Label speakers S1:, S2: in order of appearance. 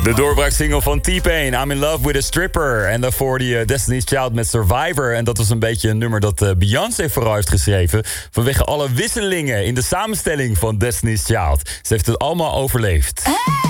S1: De doorbraaksingle van T-Pain, I'm in Love with a Stripper. En daarvoor die Destiny's Child met Survivor. En dat was een beetje een nummer dat Beyoncé vooral heeft geschreven. Vanwege alle wisselingen in de samenstelling van Destiny's Child. Ze heeft het allemaal overleefd.